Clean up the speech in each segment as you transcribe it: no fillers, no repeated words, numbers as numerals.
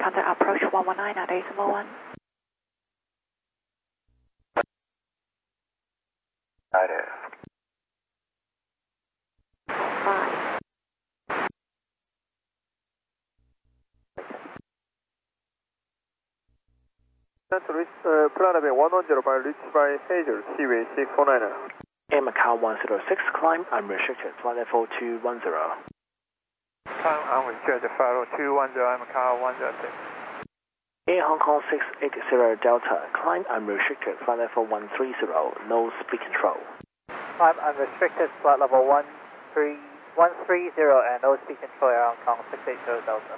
contact approach 119 at decimal 1. Hi there. 5. Plan 1105 reached by Hazel, Seaway 649. Air Macau 106, climb unrestricted, flight level 210. Climb unrestricted, flight level 210, Macau 106. Air Hong Kong 680 Delta, climb unrestricted, flight level 130, no speed control. Climb unrestricted, flight level 130 and no speed control, Air Hong Kong 680 Delta.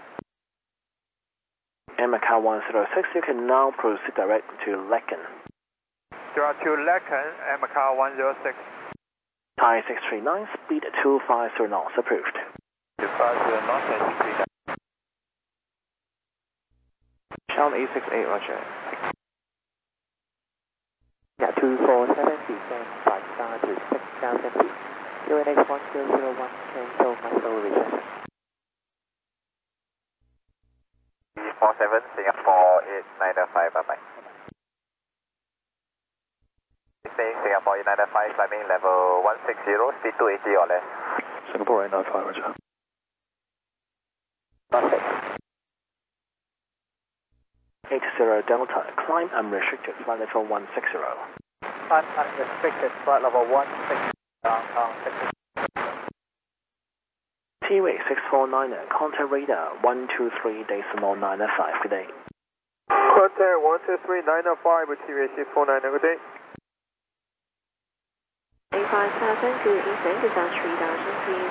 Air Macau 106, you can now proceed direct to Laeken. Direct to Laeken, Air Macau 106. Thai 639, speed 250 knots, approved. 250 knots, and Channel 868, roger. Yeah, 247, descend 5 star to 6,000 feet. UNH 1001, cancel muscle rejection. 47, Singapore 895, bye-bye. Staying Singapore 895, climbing level 160, speed 280 or less. Singapore 895, roger. Perfect. 80 Delta, climb unrestricted, flight level 160. Climb unrestricted, flight level 160, Hong Kong 6. T-Way 649, contact radar 123.905, good day. Contact 123.905 with Seaway 649, good day. 857, good evening, design 3000 please.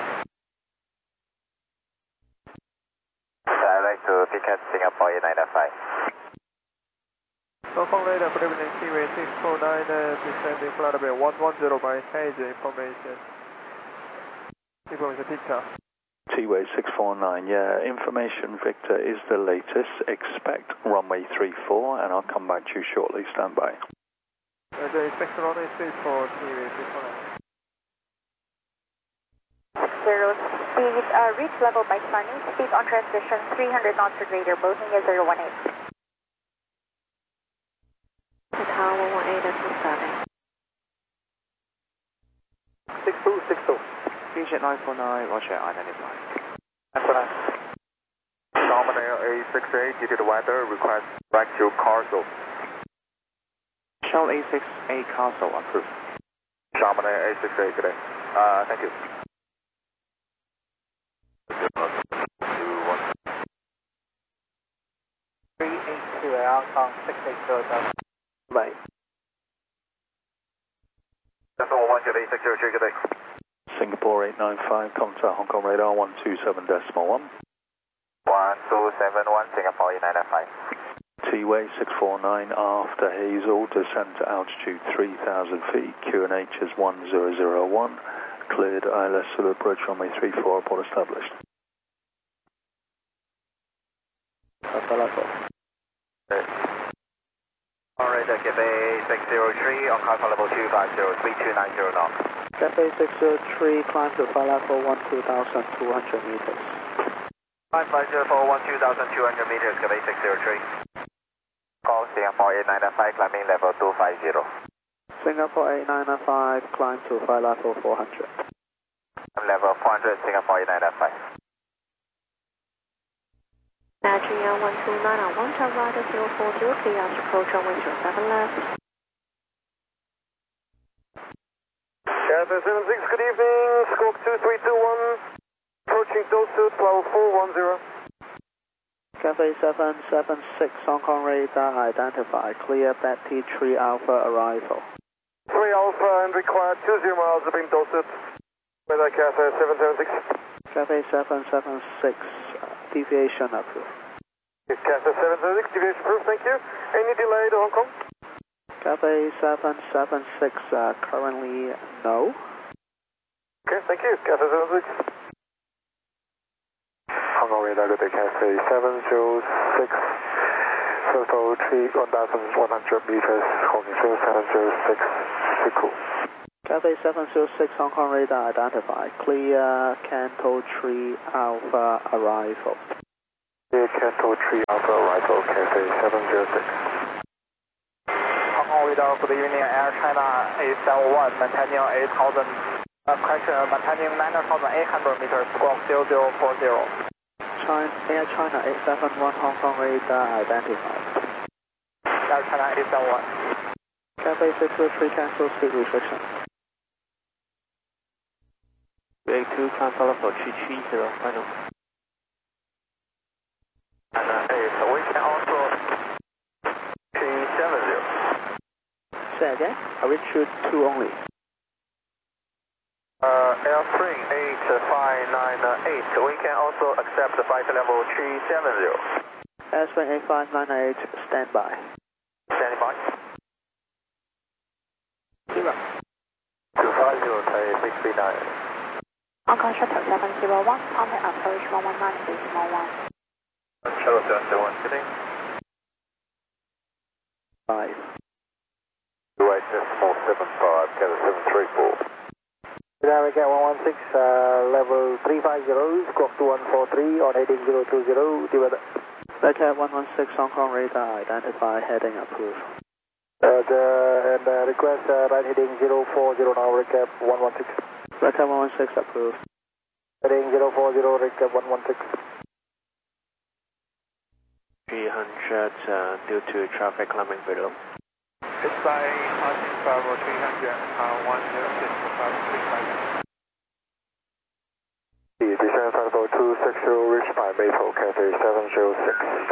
Direct to Phuket, Singapore 895. Hong Kong radar, good evening, Seaway 649, descending flight level 110 by Hazel, information picture. T-Way 649, yeah, information Victor is the latest, expect runway 34 and I'll come back to you shortly, stand by. Expect runway 34, T-Way 649. 0, speed, reach level by sunny, speed on transition 300 knots or greater, Boeing is 018. Macau 118 at 7. 6262. Vision 949, roger, identified. 949. Charman A68, due to the weather, request back to Castle. Channel 868, Castle, approved. Charman A68 today. Thank you. 382, Air Hong Kong 680 Delta. Bye. That's all 108, good day. Singapore 895, contact Hong Kong radar 127.1. 1271, Singapore 895. T-Way 649, after Hazel, descend to altitude 3,000 feet, QNH is 1001, cleared ILS Zulu approach runway 34, report established. Alright, Cathay 603, on climb level 250, 3290 knots. Cathay 603, climb to flight level 12,200 meters. Climb flight level 12,200 meters, Cathay 603. Call Singapore 895, climbing level 250. Singapore 895, climb to flight level 400. Level 400, Singapore 895. Nigeria 129 on 1, turn right at 040, clear out approach runway 07 left. Cathay 76, good evening, Squawk 2321, approaching Dosu 12410. Cathay 776, Hong Kong radar identified, clear Betty 3 Alpha arrival. 3 Alpha and required 20 miles of being Dosu. With a Cathay 776. Cathay 776, deviation approved. Cathay 776, deviation approved, thank you. Any delay to Hong Kong? Cathay 776, currently no. Okay, thank you. Cathay 776. Hong Kong radar, good day, Cathay 706. Total 1,100 meters, holding 706, cool. Cathay 706, Hong Kong radar identified, clear Canto 3 Alpha arrival. Canto 3 Alpha arrival, Cafe 706. Hong Kong radar, good evening, Air China A71, maintaining 8,000, maintaining 9,800 meters, squawk 0040. Air China 871 Hong Kong radar identified. Air China A71. Cafe 603 cancel speed restriction. VA2 climb follow for 330 final. And 8, we can also 370. Say again, I reach you 2 only. Airspring 8598, we can also accept the flight level 370. Airspring 8598, stand by. Standing by. 0. 250, Thai 639. Hong Kong Shuttle 701, on the approach 119.1. Shuttle 701, sitting. 5. UHS 475, Cathay 734. Radar get 116, level 350, squawk 2143 on heading 020, divided. Bearcat 116 Hong Kong radar identify heading approved. Request right heading 040 now, recap 116. Bearcat 116 approved. Heading 040, recap 116. 300 due to traffic climbing below. It's by passing Bravo 300, 106.535. Descent 50260, reach by Maple, Cafe 706.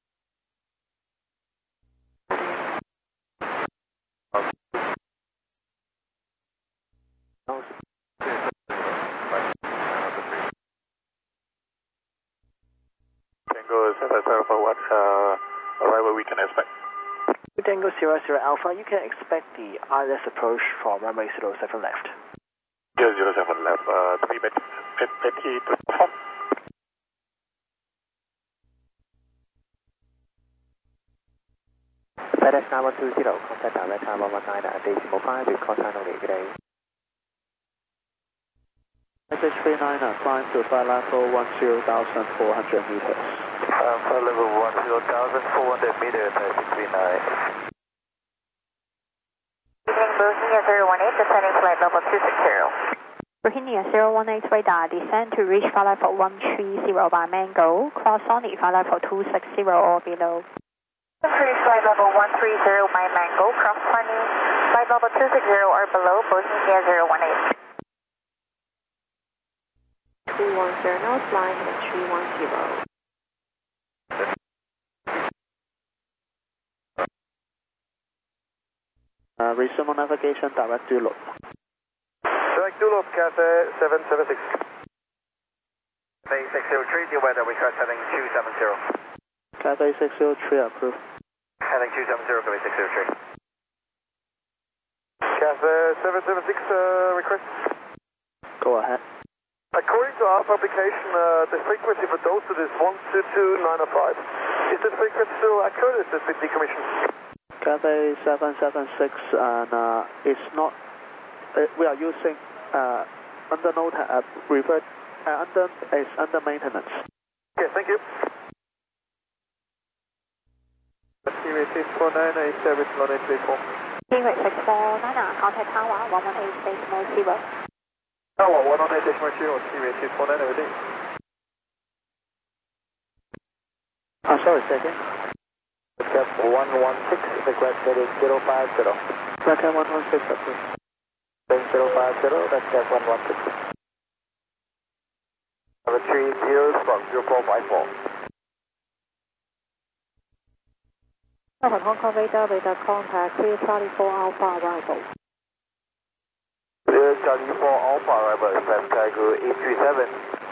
Tango 771, arrival we can expect. Tango 00 Alpha, you can expect the ILS approach from runway 07 left. 007 left, 3 minutes, 50 to perform. FedEx 9120, contact direct time 119 at decimal 5 with contact only today. SH39, climb to flight level 10,400 meters. Flight level 10,400 meters, Thai 639. Evening, Bohemia 018, descending flight level 260. Bohemia 018 radar, descend to reach flight level 130 by Mango, cross only flight level 260 or below. Increase flight level 130 by Mango, cross running, flight level 260 or below, Bohemia 018. 210, now flying at 310. Resume on navigation, direct to loop. Direct to loop, Cathay 776. Cathay 603, the weather request heading 270. Cathay 603 approved. Heading 270, Cathay 603. Cathay 776, request. Go ahead. According to our publication, the frequency for Dorset is 122.905. Is this frequency still accurate? Is this been decommissioned? Cathay 776, and it's not. We are using under note under maintenance. Okay, thank you. Seaway 649, 87, London 34. Seaway 649, contact tower 118.0. Tower 118.0, Seaway 649, everything. Sorry, second. Recap 116, request heading 050. Bearcat 116 approved. Heading 050, recap 116. Number 30, squawk 0454. Hong Kong radar with a contact 334 Alpha arrival. Charlie 4 Alpha arrival, flight Tiger 837.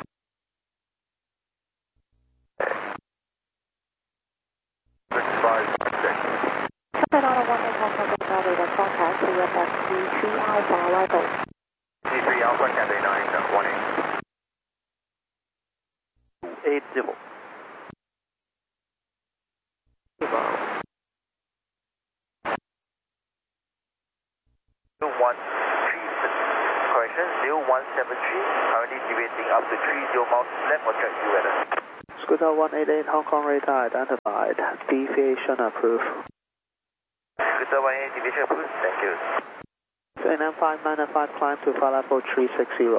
Captain Auto 1 Hong Kong radar with a contact CFX 3 Alpha arrival. T3 Alpha, Cathay 918. 80. Correction, confirmation 0173, currently deviating up to 30 miles left or check you weather. Scooter 188 Hong Kong radar identified. Deviation approved. Scooter 188 deviation approved, thank you. Vietnam 595 climb to flight level 360.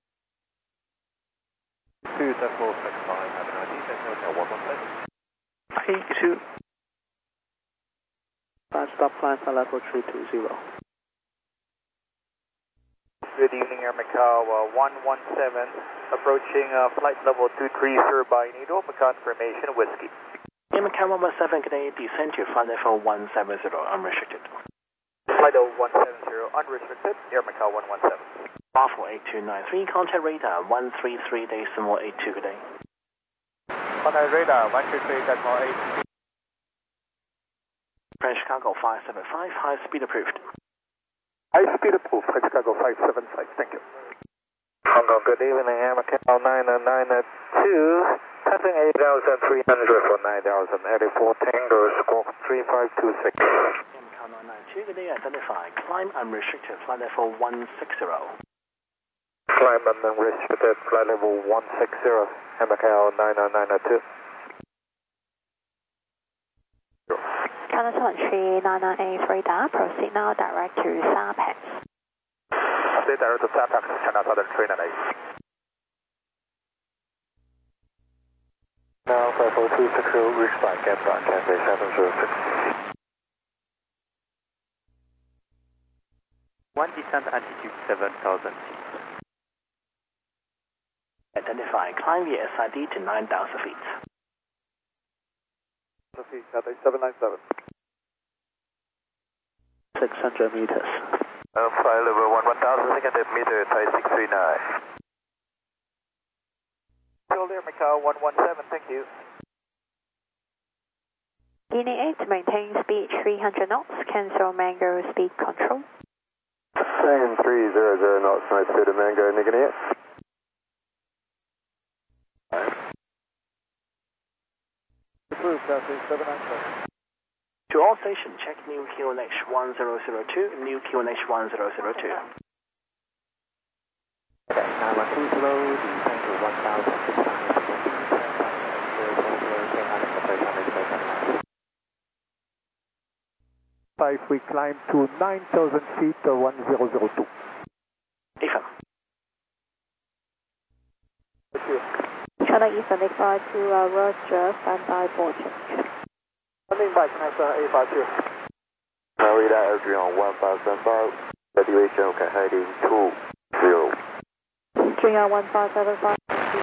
27465, have a nice evening, Hotel 117. Okay, 2. 5 stop climb flight level 320. Good evening, Air Macau 117, approaching flight level 230 by Nido, Macau confirmation, Whiskey. Air Macau 117, can I descend to flight level 170, unrestricted. Flight level 170, unrestricted, Air Macau 117. Bravo 8293, contact radar 133.82, good day. Contact radar 133.82. French Chicago 575, high speed approved. High speed approved, French Chicago 575, thank you. Hong Kong, good evening, Air Macau 992, passing 8,300 for 9,084 Tango, squawk 3526. Air Macau 992, good day, identify. Climb unrestricted, flight level 160. Climb unrestricted, flight level 160, Air Macau 992. China 998 radar, proceed now direct to Sapex. Proceed direct to Sapex, China Southern 398. Now 50260, reach by gap Cathay 706. One descent altitude 7,000 feet. Identify. Climb via SID to 9,000 feet. Cathay 797. 600 meters. Flight level 1000, second meter, Thai 639. Still there, Macau 117, thank you. Guinea 8, maintain speed 300 knots, cancel Mango speed control. Same 300 knots, nice speed of Mango, Guinea 8. Approved, Cathay 797. To all stations, check new QNH 1002, new QNH 1002. Okay, 9120, descend to 1,600 feet. 5, we climb to 9,000 feet, 1002. Ethan. China Eastern 852, Roger, standby for change. Landing by Connector 852. Radar Adrian 1575, evaluation okay, heading 20. Junior 1575.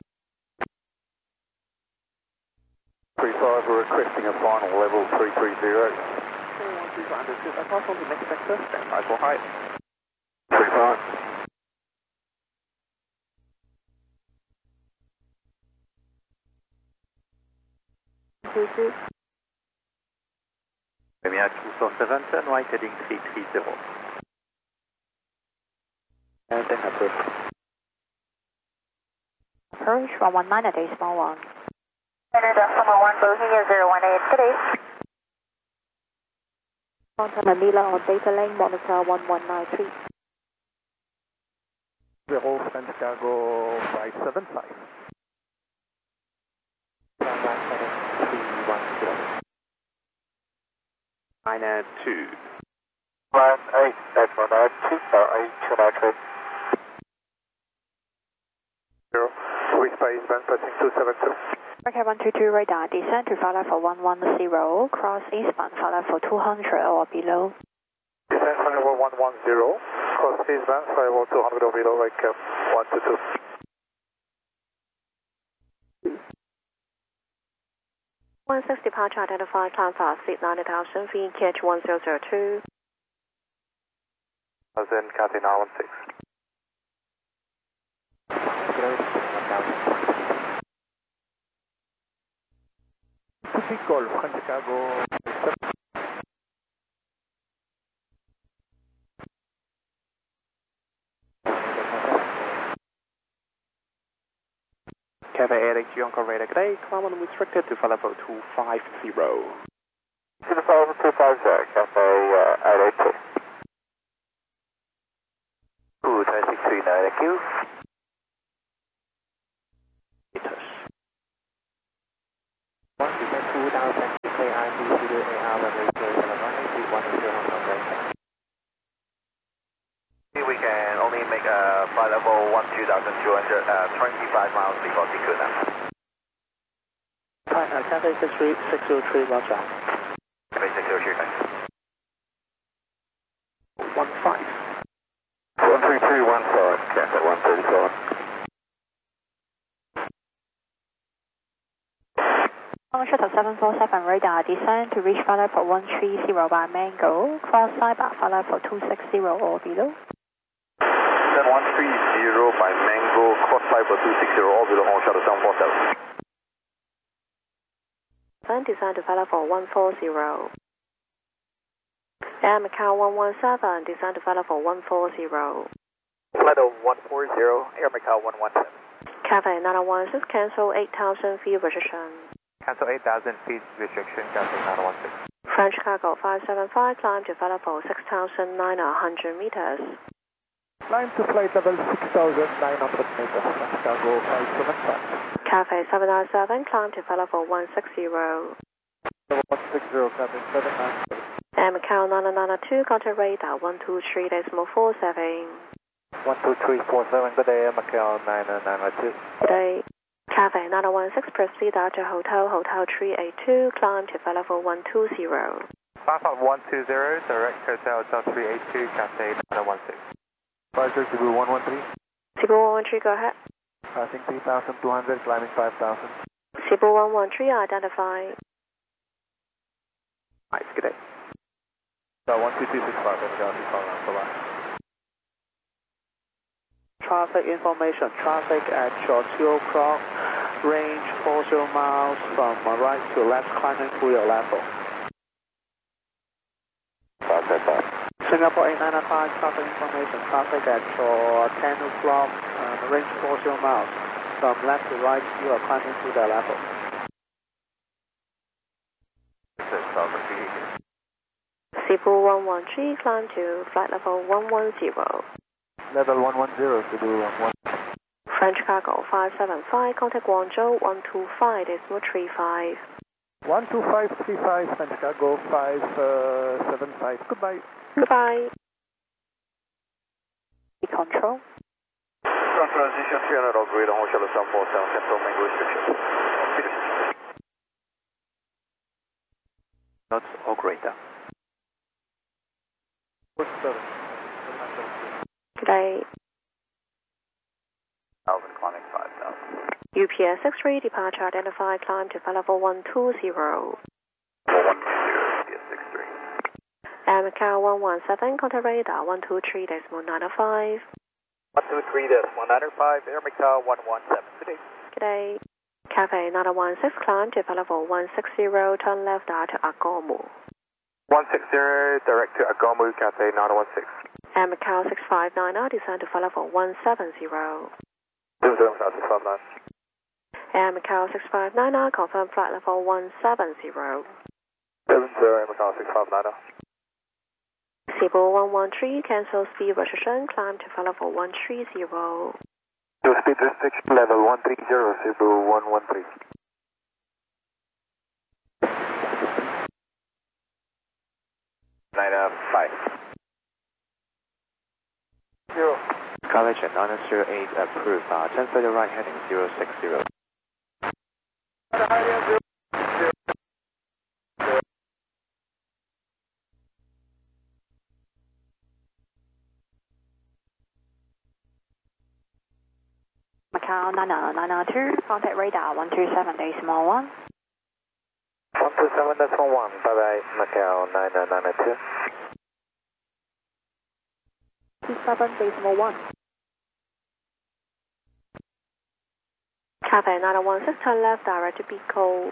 35, we're requesting a final level 330. Understood, I pass on to next sector, standby for height. 35. Premier 247, turn right heading 330. And then approved. Approach 119 at Decimal 1. Canada, Summer 1, Bohemia 018, good day. Contact Manila on data lane, monitor 1193. 0, French Chicago 575. 992. 18, that's 192, 293. 0, reach by eastbound, passing 272. Okay, 122 radar, descend to flight level 110, cross eastbound flight level 200 or below. Descend flight level 110, cross eastbound, flight level 200 or below, right cap 122. Departure identified, climb fast, seat 90,000 feet, catch 1002. Then Cathay 916. Pacific Golf, French Chicago 7. Cathay 8 Hong Kong radar, good day, climb unrestricted to flight level 250. To the flight level 250, Cathay 882. 2639, thank you. Meters. 1 descend 2000 to clear RC Studio AR runway 07 180 Hong Kong right. We can only make a flight level 12,200, 25 miles before Tikuna. Cathay 603, roger. Cathay 603, thanks. 15. 13215, Cathay 134. Shuttle 747 radar descend to reach flight level 130 by Mango, cross Saiba flight level 260 or below. Then 130 by Mango, cross Saiba 260 or below, Hong Shuttle 747. Then descend to flight level 140. Air Macau 117, descend to flight level 140. Flight of 140, Air Macau 117. Cathay 916, cancel 8,000 feet restriction. Cancel 8,000 feet restriction, Cancel 916. French Cargo 575, climb to flight level 6,900 meters. Climb to flight level 6,900 meters, French Cargo 575. Cathay 797, climb to flight level 160. 160, Cathay 797. Air Macau 9992, contact radar 123.47. 12347, good day, Macau 9992. Good day. Cathay 916, proceed out to Hotel 382, climb to flight level 120. Five 120, direct Hotel 382, Cathay 916. Departure Cebu 113. Cebu 113, go ahead. Passing 3,200, climbing 5,000. Cebu 113, identify. Nice, good day. 12265, bye-bye. Traffic information. Traffic at short 2 o'clock, range 40 miles from right to left, climbing through your level. Singapore 895, traffic information. Traffic at short 10 o'clock, range 40 miles from left to right, you are climbing through the level. Cebu 113, climb to flight level 110. Level 110, Cebu 11. French Cargo 575, contact Guangzhou 125.35. 12535, French Cargo 575. Goodbye. Goodbye. Control. Transition 300 or greater, Hong Shuttle 747, Central Mango restriction. Not or greater. Good day. 1,000, climbing 5,000. UPS 63, departure identified, climb to flight level 120. 120, UPS 63. Air Macau 117, contact radar 123.905. 123.195, Air Macau 117. Good day. Good day. Cathay 916, climb to flight level 160, turn left out to Agomu. 160, direct to Agomu, Cathay 916. Air Macau 659, descend to flight level 170. 659. Air Macau 659, confirm flight level 170. 70, Air Macau 659. Cebu 113, cancel speed restriction, climb to flight level 130. To speed restriction level 130, Cebu 113. College at 908 approved. 1030 right heading 060. Macau 902, contact radar 127.1. 127.1, bye-bye, Macau 9992. 27.1. Cathay 916, turn left, direct to Pico.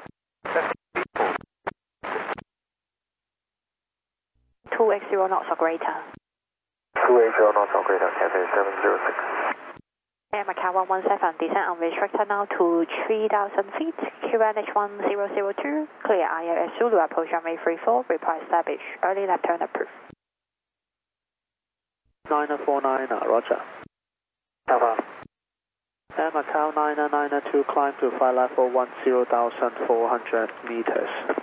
280 knots or greater. 280 knots or greater, Cathay 706. Air Macau 117, descend unrestricted now to 3,000 feet, QNH 1002, clear ILS Zulu, approach runway 34, reply established, early left turn approved. 949, roger. Alpha. And Macau 992, climb to flight level 10,400 meters.